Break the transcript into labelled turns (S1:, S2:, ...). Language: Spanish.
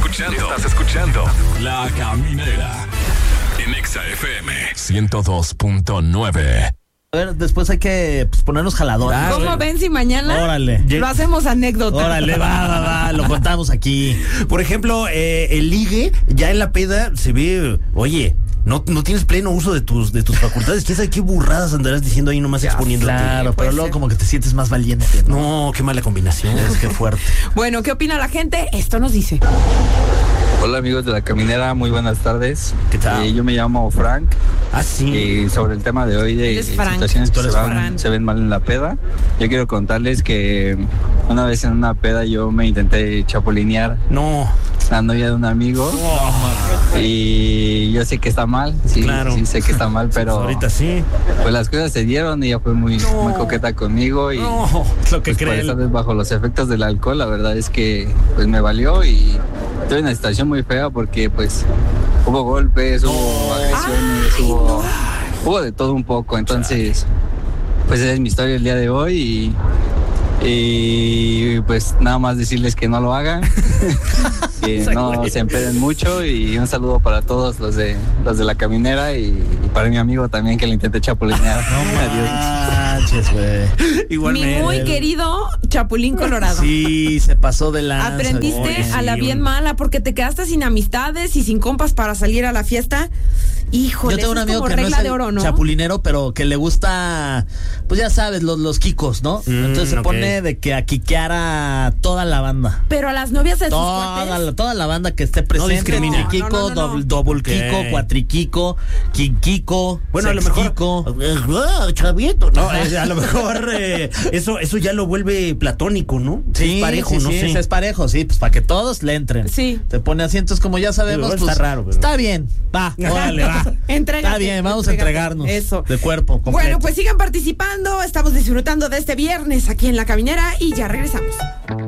S1: escuchando La Caminera en Exa FM 102.9.
S2: A ver, después hay que ponernos jaladores.
S3: ¿Cómo ven si mañana
S2: Órale.
S3: lo hacemos anécdota?
S2: Órale, va, lo contamos aquí.
S4: Por ejemplo, el ligue, ya en la peda se ve, oye, no tienes pleno uso de tus facultades. ¿Quién sabe qué burradas andarás diciendo ahí nomás exponiéndote?
S2: Claro, pero luego como que te sientes más valiente, ¿no?
S4: No, qué mala combinación.
S2: Es que fuerte.
S3: Bueno, ¿qué opina la gente? Esto nos dice.
S5: Hola amigos de La Caminera, muy buenas tardes.
S4: ¿Qué tal?
S5: Yo me llamo Frank.
S4: Ah, sí.
S5: Y sobre el tema de hoy de
S3: Eres Frank.
S5: situaciones que
S3: Frank.
S5: se ven mal en la peda, yo quiero contarles que una vez en una peda yo me intenté chapulinear
S4: No.
S5: la novia de un amigo. Y yo sé que está mal, sí,
S4: Claro.
S5: sí sé que está mal, pero
S4: Ahorita sí.
S5: pues las cosas se dieron y ella fue muy coqueta conmigo y
S4: No, es lo que
S5: pues, por
S4: creen.
S5: estar bajo los efectos del alcohol, la verdad es que pues me valió y estoy en una situación muy fea porque pues hubo golpes, hubo agresiones, hubo de todo un poco, entonces pues esa es mi historia el día de hoy y pues nada más decirles que no lo hagan, que no se empeden mucho y un saludo para todos los de La Caminera y para mi amigo también que le intenté chapulinear.
S2: Manches, güey.
S4: Igualmente.
S3: Mi muy querido Chapulín Colorado.
S2: Sí, se pasó de lanza.
S3: Aprendiste
S2: Oye,
S3: a la
S2: sí,
S3: bien mala porque te quedaste sin amistades y sin compas para salir a la fiesta. Híjole,
S2: Yo tengo un
S3: eso es
S2: amigo
S3: como
S2: que no es
S3: regla
S2: el
S3: de oro, ¿no?
S2: chapulinero, pero que le gusta, pues ya sabes, los kikos, ¿no? Entonces se
S4: ok.
S2: pone de que a quiquear a toda la banda.
S3: Pero a las novias de sus cuates.
S2: Toda la banda que esté presente.
S4: discrimina.
S2: Kiko,
S3: No.
S2: doble Kiko,
S4: Ok.
S2: cuatrikiko, quinquico,
S4: Bueno, a lo mejor.
S2: sexquico.
S4: Chavito. No, a lo mejor eso ya lo vuelve platónico, ¿no?
S2: Sí,
S4: Es parejo,
S2: sí,
S4: no
S2: sí,
S4: sé.
S2: es parejo, sí, pues para que todos le entren.
S3: Sí.
S2: Te pone asientos como ya sabemos,
S4: Está
S2: pues,
S4: raro, pero-
S2: está bien, va, órale, va.
S3: Entrégate,
S2: Está bien, vamos a
S3: entrégate.
S2: entregarnos.
S3: Eso.
S2: De cuerpo completo.
S3: Bueno, pues sigan participando. Estamos disfrutando de este viernes aquí en La Caminera y ya regresamos.